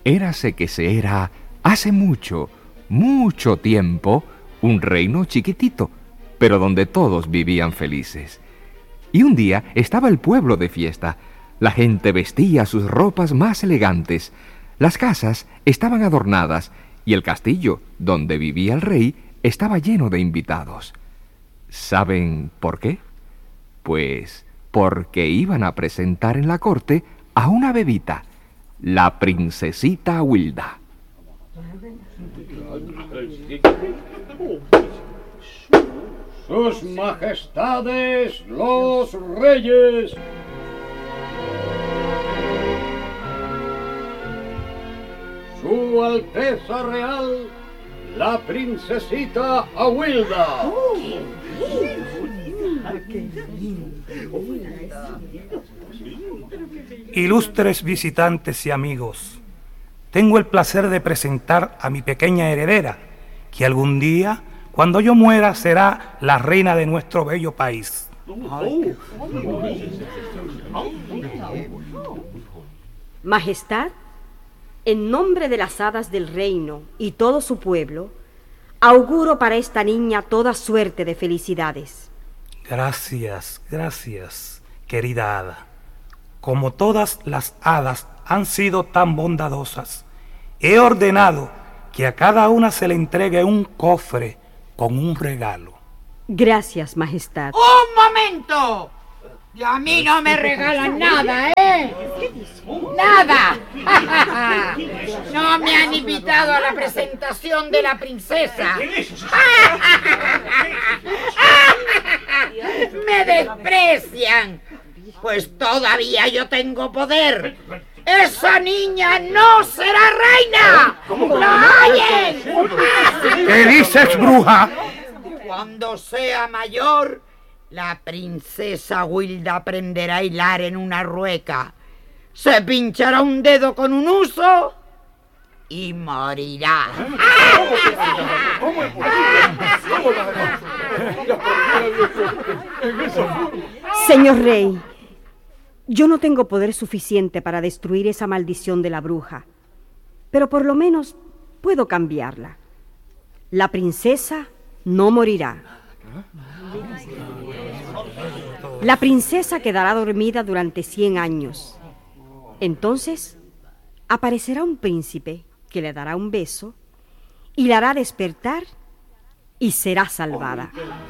Érase que se era, hace mucho, mucho tiempo, un reino chiquitito, pero donde todos vivían felices. Y un día estaba el pueblo de fiesta. La gente vestía sus ropas más elegantes. Las casas estaban adornadas y el castillo donde vivía el rey estaba lleno de invitados. ¿Saben por qué? Pues porque iban a presentar en la corte a una bebita, la princesita Wilda. Sus majestades los reyes. Su Alteza Real, la princesita Awilda. Ilustres visitantes y amigos, tengo el placer de presentar a mi pequeña heredera, que algún día, cuando yo muera, será la reina de nuestro bello país. Majestad, en nombre de las hadas del reino y todo su pueblo, auguro para esta niña toda suerte de felicidades. Gracias, gracias, querida hada. Como todas las hadas han sido tan bondadosas, he ordenado que a cada una se le entregue un cofre con un regalo. Gracias, Majestad. ¡Un momento! Y a mí no me regalan nada, ¿eh? ¡Nada! No me han invitado a la presentación de la princesa. ¡Me desprecian! Pues todavía yo tengo poder. ¡Esa niña no será reina! ¿Lo oyen? ¿Qué dices, bruja? Cuando sea mayor, la princesa Wilda aprenderá a hilar en una rueca. Se pinchará un dedo con un huso y morirá. Señor rey, yo no tengo poder suficiente para destruir esa maldición de la bruja, pero por lo menos puedo cambiarla. La princesa no morirá. La princesa quedará dormida durante 100 años. Entonces, aparecerá un príncipe que le dará un beso y la hará despertar y será salvada.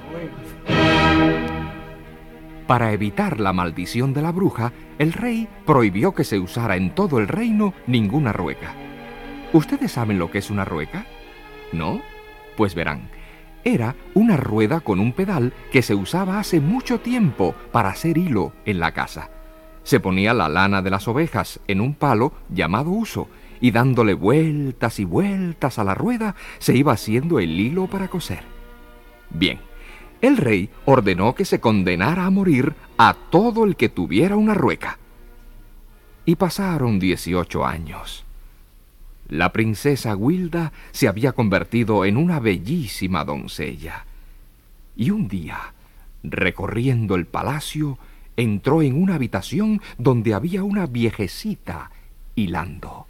Para evitar la maldición de la bruja, el rey prohibió que se usara en todo el reino ninguna rueca. ¿Ustedes saben lo que es una rueca? ¿No? Pues verán. Era una rueda con un pedal que se usaba hace mucho tiempo para hacer hilo en la casa. Se ponía la lana de las ovejas en un palo llamado huso y dándole vueltas y vueltas a la rueda se iba haciendo el hilo para coser. Bien, el rey ordenó que se condenara a morir a todo el que tuviera una rueca. Y pasaron 18 años. La princesa Wilda se había convertido en una bellísima doncella. Y un día, recorriendo el palacio, entró en una habitación donde había una viejecita hilando.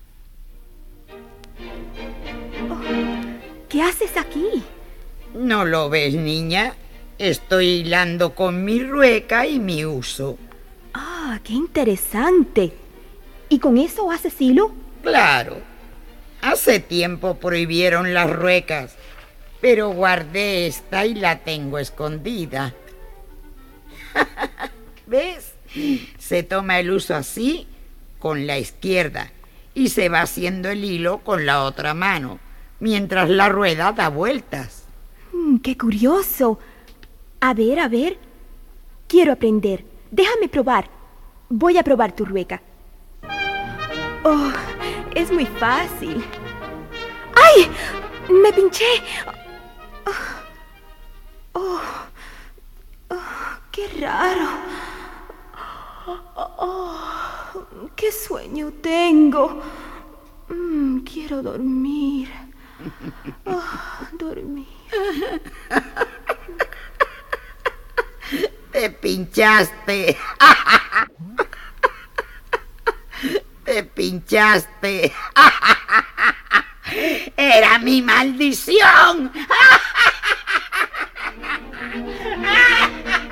¿Qué haces aquí? ¿No lo ves, niña? Estoy hilando con mi rueca y mi huso. Ah, qué interesante. ¿Y con eso haces hilo? Claro. Hace tiempo prohibieron las ruecas, pero guardé esta y la tengo escondida. ¿Ves? Se toma el huso así, con la izquierda, y se va haciendo el hilo con la otra mano, mientras la rueda da vueltas. ¡Qué curioso! A ver. Quiero aprender. Déjame probar. Voy a probar tu rueca. Oh, es muy fácil. ¡Ay! ¡Me pinché! ¡Qué raro! ¡Qué sueño tengo! Quiero dormir. Dormir. Te pinchaste. Te pinchaste. Era mi maldición.